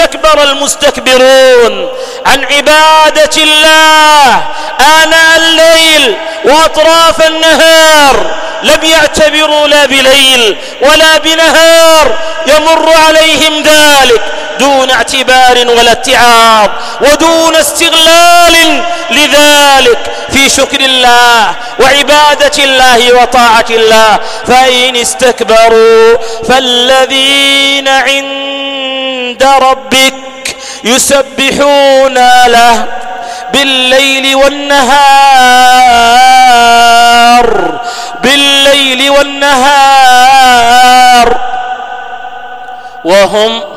استكبر المستكبرون عن عبادة الله آناء الليل وأطراف النهار، لم يعتبروا لا بليل ولا بنهار، يمر عليهم ذلك دون اعتبار ولا اتعاظ ودون استغلال لذلك في شكر الله وعبادة الله وطاعة الله. فإن استكبروا فالذين عند ربك يسبحون له بالليل والنهار وهم